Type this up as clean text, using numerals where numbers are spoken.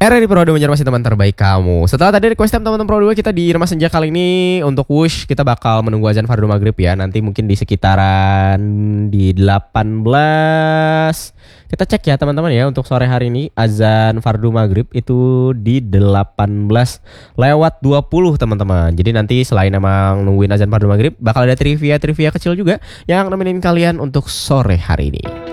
Era di Pro 2 Banjarmasin teman terbaik kamu. Setelah tadi request time teman-teman Pro 2, kita di Irma Senja kali ini untuk Wush kita bakal menunggu azan fardu maghrib ya. Nanti mungkin di sekitaran di 18. Kita cek ya teman-teman ya, untuk sore hari ini azan fardu maghrib itu di 18:20 teman-teman. Jadi nanti selain emang nungguin azan fardu maghrib, bakal ada trivia kecil juga yang nemenin kalian untuk sore hari ini.